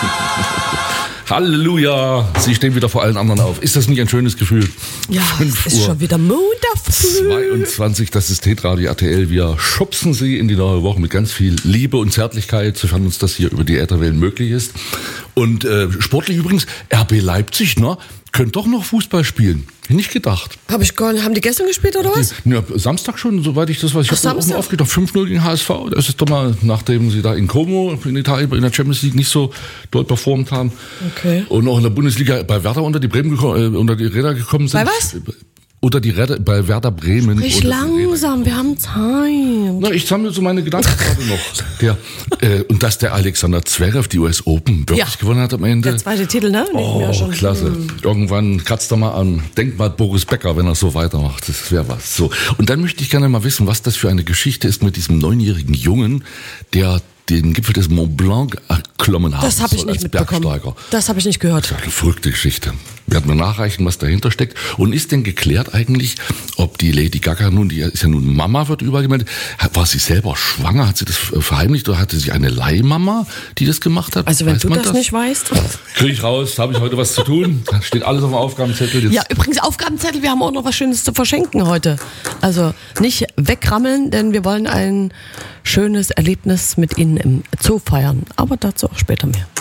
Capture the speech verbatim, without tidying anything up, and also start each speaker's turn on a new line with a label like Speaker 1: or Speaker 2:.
Speaker 1: Halleluja, Sie stehen wieder vor allen anderen auf. Ist das nicht ein schönes Gefühl?
Speaker 2: Ja, es ist schon wieder Montag früh.
Speaker 1: zweiundzwanzig, das ist Hitradio R T L. Wir schubsen Sie in die neue Woche mit ganz viel Liebe und Zärtlichkeit, sofern uns das hier über die Ätherwellen möglich ist. Und äh, sportlich übrigens, R B Leipzig, ne, könnte doch noch Fußball spielen. Nicht gedacht.
Speaker 2: Hab ich gar nicht. Haben die gestern gespielt oder was?
Speaker 1: Die, ja, Samstag schon, soweit ich das weiß. Ich
Speaker 2: Ach,
Speaker 1: habe mir aufgedacht, fünf null gegen H S V. Das ist doch mal, nachdem sie da in Como in Italien in der Champions League nicht so doll performt haben.
Speaker 2: Okay.
Speaker 1: Und auch in der Bundesliga bei Werder unter die Bremen gekommen, äh, unter die Räder gekommen sind.
Speaker 2: Bei was?
Speaker 1: Unter die Räder, bei Werder Bremen.
Speaker 2: Sprich langsam, wir haben Zeit.
Speaker 1: Na, ich sammle so meine Gedanken gerade noch. Der, äh, und dass der Alexander Zverev die U S Open wirklich
Speaker 2: Ja.
Speaker 1: gewonnen hat am Ende.
Speaker 2: Der zweite Titel, ne?
Speaker 1: Oh,
Speaker 2: Ja, schon.
Speaker 1: klasse.
Speaker 2: Hm.
Speaker 1: Irgendwann kratzt er mal an. Denkt mal Boris Becker, wenn er so weitermacht. Das wäre was. So. Und dann möchte ich gerne mal wissen, was das für eine Geschichte ist mit diesem neunjährigen Jungen, der den Gipfel des Mont Blanc erklommen haben
Speaker 2: Das habe ich
Speaker 1: soll
Speaker 2: nicht
Speaker 1: als
Speaker 2: mitbekommen.
Speaker 1: Bergsteiger.
Speaker 2: Das habe ich nicht gehört.
Speaker 1: Das ist eine verrückte Geschichte. Wir werden mal nachreichen, was dahinter steckt. Und ist denn geklärt eigentlich, ob die Lady Gaga nun, die ist ja nun Mama, wird überall gemeint, war sie selber schwanger? Hat sie das verheimlicht oder hatte sie eine Leihmama, die das gemacht hat?
Speaker 2: Also wenn
Speaker 1: Weiß
Speaker 2: du
Speaker 1: man
Speaker 2: das, nicht weißt.
Speaker 1: Kriege ich raus, habe ich heute was zu tun? Da steht alles auf dem Aufgabenzettel. Jetzt
Speaker 2: Ja, übrigens Aufgabenzettel, wir haben auch noch was Schönes zu verschenken heute. Also nicht wegrammeln, denn wir wollen ein schönes Erlebnis mit Ihnen im Zoo feiern. Aber dazu auch später mehr.